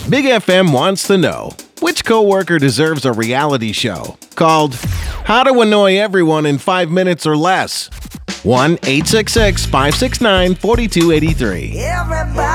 Big FM wants to know, which coworker deserves a reality show called How to Annoy Everyone in 5 Minutes or Less? 1-866-569-4283.